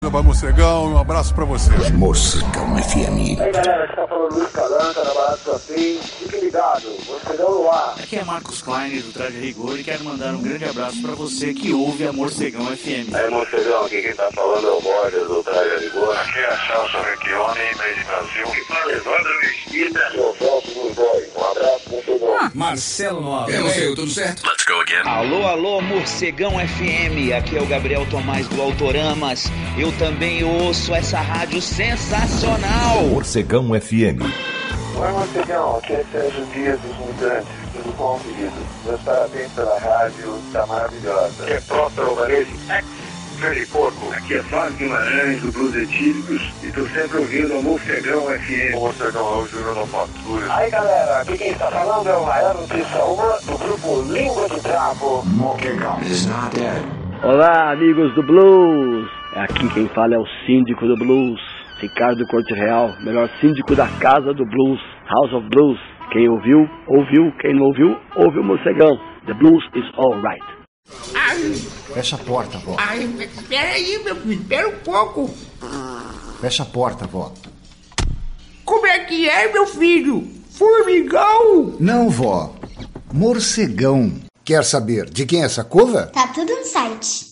Vai, Morcegão, um abraço pra você. Morcegão FM. Aí galera, que tá falando Luiz Calanca, na Barato Sofim. Fique ligado, Morcegão no ar. Aqui é Marcos Klein do Traje Rigor e quero mandar um grande abraço pra você que ouve a Morcegão FM. Aí Morcegão, aqui quem tá falando é o Borges do Traje Rigor. Aqui é Celso Recchione, meio de Brasil. Que fala Evandro Mesquita. Eu Celso dos Dois. Um abraço, Morcegão. Marcelo Nova. Eu, tudo certo? Let's go again. Alô, Morcegão FM, aqui é o Gabriel Tomás do Autoramas. Eu também ouço essa rádio sensacional. Morcegão FM. Oi, Morcegão, aqui é Sérgio Dias dos Mutantes. Tudo bom, querido? Meus parabéns pela rádio, tá maravilhosa. Aqui é Próspero Varese, ex-Freddy Porco. Aqui é Fábio Guimarães, do Blues Etílicos, e tô sempre ouvindo a Morcegão FM. O Morcegão é o Júnior na Fatura. Aí galera, aqui quem está falando é o Maior Notícia 1 do grupo Língua de Trapo. Morcegão is not dead. Olá, amigos do Blues. Aqui quem fala é o síndico do Blues, Ricardo Corte Real, melhor síndico da Casa do Blues, House of Blues. Quem ouviu, ouviu. Quem não ouviu, ouviu o Morcegão. The Blues is alright. Fecha a porta, vó. Ai, espera aí, meu filho, espera um pouco. Fecha a porta, vó. Como é que é, meu filho? Formigão? Não, vó. Morcegão. Quer saber de quem é essa cova? Tá tudo no site.